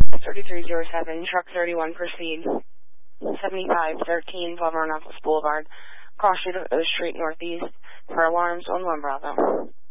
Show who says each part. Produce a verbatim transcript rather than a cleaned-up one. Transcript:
Speaker 1: thirty-three zero seven, truck thirty-one, proceed. seventy-five thirteen, Palmer Annapolis Boulevard, cross street of O Street Northeast, for alarms on one Bravo.